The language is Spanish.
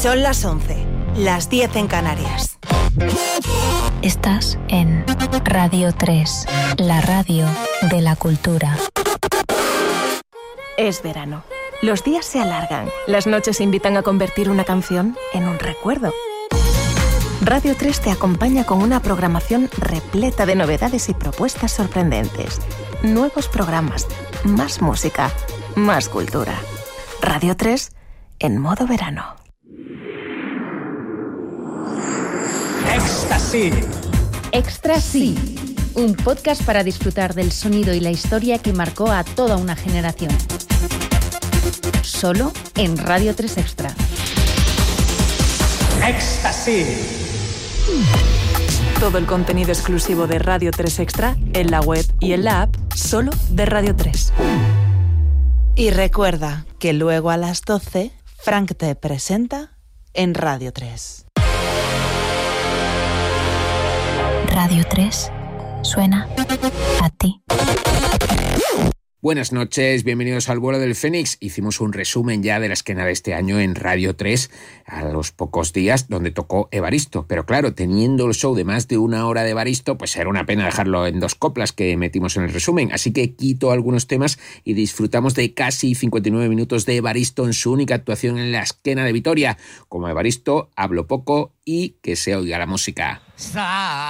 Son las 11, las 10 en Canarias. Estás en Radio 3, la radio de la cultura. Es verano. Los días se alargan. Las noches invitan a convertir una canción en un recuerdo. Radio 3 te acompaña con una programación repleta de novedades y propuestas sorprendentes. Nuevos programas, más música, más cultura. Radio 3 en modo verano. Éxtasis. Éxtasis, un podcast para disfrutar del sonido y la historia que marcó a toda una generación. Solo en Radio 3 Extra. Éxtasis. Todo el contenido exclusivo de Radio 3 Extra en la web y en la app solo de Radio 3. Y recuerda que luego a las 12, Frank te presenta en Radio 3. Radio 3 suena a ti. Buenas noches, bienvenidos al vuelo del Fénix. Hicimos un resumen ya de la esquena de este año en Radio 3 a los pocos días donde tocó Evaristo. Pero claro, teniendo el show de más de una hora de Evaristo, pues era una pena dejarlo en 2 coplas que metimos en el resumen. Así que quito algunos temas y disfrutamos de casi 59 minutos de Evaristo en su única actuación en la esquena de Vitoria. Como Evaristo, hablo poco y que se oiga la música.